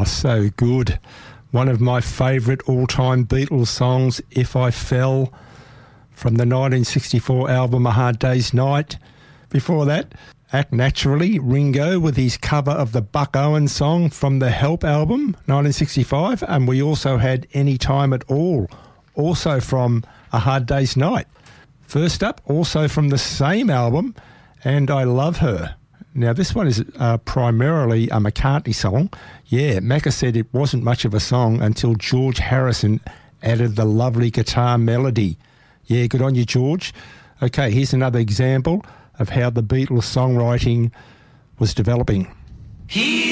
so good. One of my favourite all-time Beatles songs, If I Fell, from the 1964 album A Hard Day's Night. Before that, Act Naturally, Ringo with his cover of the Buck Owens song from the Help album, 1965. And we also had Any Time at All, also from A Hard Day's Night. First up, also from the same album, And I Love Her. Now, this one is primarily a McCartney song. Yeah, Macca said it wasn't much of a song until George Harrison added the lovely guitar melody. Yeah, good on you, George. Okay, here's another example of how the Beatles' songwriting was developing.